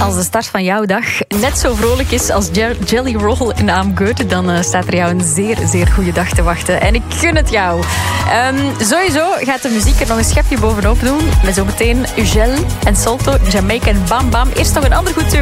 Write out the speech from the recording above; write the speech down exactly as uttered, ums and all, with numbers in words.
Als de start van jouw dag net zo vrolijk is als Jelly Roll in I'm Good, dan uh, staat er jou een zeer, zeer goede dag te wachten. En ik gun het jou. Um, sowieso gaat de muziek er nog een schepje bovenop doen. Met zometeen Ugel en Salto, Jamaica en Bam Bam. Eerst nog een ander goed tune.